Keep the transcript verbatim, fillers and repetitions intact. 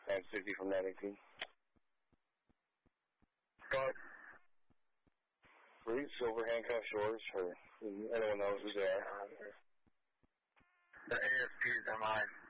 nine fifty from nine eighteen. But Free, silver handcuff shorts, or anyone knows who they are. the A S Ps are mine.